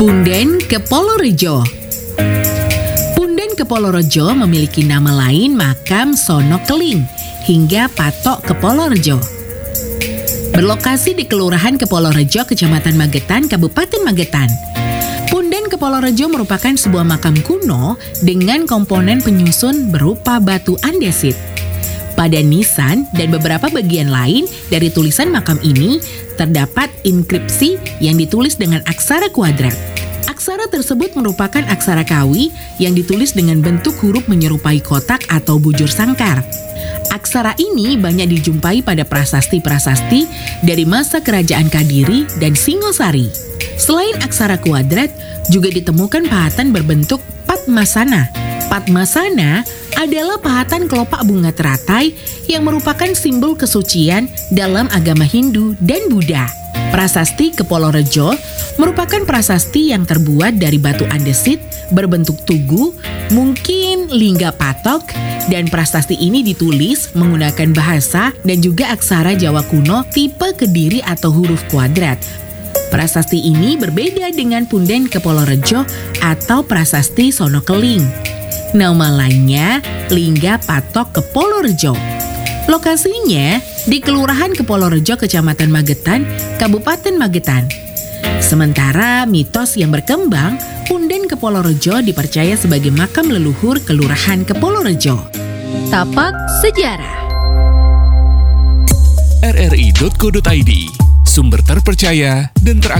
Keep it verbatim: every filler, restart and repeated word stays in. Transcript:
Punden Kepolorejo. Punden Kepolorejo memiliki nama lain makam Sono Keling hingga Patok Kepolorejo. Berlokasi di Kelurahan Kepolorejo, Kecamatan Magetan, Kabupaten Magetan. Punden Kepolorejo merupakan sebuah makam kuno dengan komponen penyusun berupa batu andesit. Pada nisan dan beberapa bagian lain dari tulisan makam ini terdapat inskripsi yang ditulis dengan aksara kuadrat. Aksara tersebut merupakan aksara Kawi yang ditulis dengan bentuk huruf menyerupai kotak atau bujur sangkar. Aksara ini banyak dijumpai pada prasasti-prasasti dari masa Kerajaan Kadiri dan Singosari. Selain aksara kuadrat, juga ditemukan pahatan berbentuk Padmasana. Padmasana adalah pahatan kelopak bunga teratai yang merupakan simbol kesucian dalam agama Hindu dan Buddha. Prasasti Kepolorejo merupakan prasasti yang terbuat dari batu andesit berbentuk tugu, mungkin lingga patok, dan prasasti ini ditulis menggunakan bahasa dan juga aksara Jawa kuno tipe Kediri atau huruf kuadrat. Prasasti ini berbeda dengan Punden Kepolorejo atau prasasti Sono Keling. Nama lainnya Lingga Patok Kepolorejo. Lokasinya di Kelurahan Kepolorejo, Kecamatan Magetan, Kabupaten Magetan. Sementara mitos yang berkembang, Punden Kepolorejo dipercaya sebagai makam leluhur Kelurahan Kepolorejo. Tapak Sejarah r r i titik co titik i d, sumber terpercaya dan teraktual.